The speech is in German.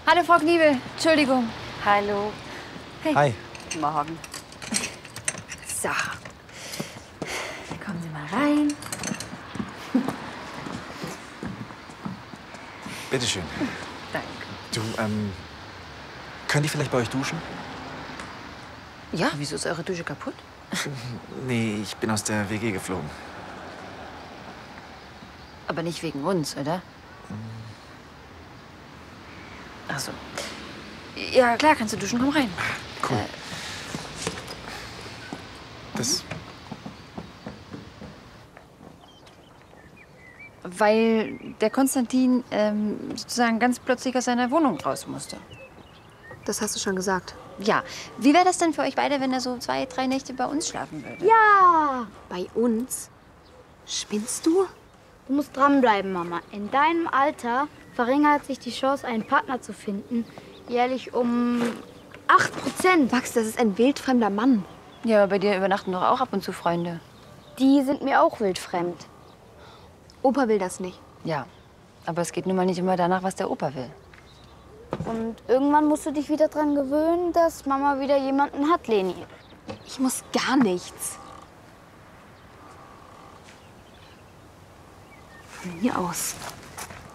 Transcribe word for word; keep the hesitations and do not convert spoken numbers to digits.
Hallo, Frau Kniebel. Entschuldigung. Hallo. Hey. Hi. Morgen. So. Kommen Sie mal rein. Bitteschön. Danke. Du, ähm, können die vielleicht bei euch duschen? Ja, wieso ist eure Dusche kaputt? Nee, ich bin aus der W G geflogen. Aber nicht wegen uns, oder? Ach so. Ja, klar, kannst du duschen. Komm rein. Cool. Äh. Das... Weil der Konstantin ähm, sozusagen ganz plötzlich aus seiner Wohnung raus musste. Das hast du schon gesagt. Ja. Wie wäre das denn für euch beide, wenn er so zwei, drei Nächte bei uns schlafen würde? Ja! Bei uns? Spinnst du? Du musst dranbleiben, Mama. In deinem Alter verringert sich die Chance, einen Partner zu finden, jährlich um acht Prozent. Max, das ist ein wildfremder Mann. Ja, bei dir übernachten doch auch ab und zu Freunde. Die sind mir auch wildfremd. Opa will das nicht. Ja, aber es geht nun mal nicht immer danach, was der Opa will. Und irgendwann musst du dich wieder dran gewöhnen, dass Mama wieder jemanden hat, Leni. Ich muss gar nichts. Von mir aus.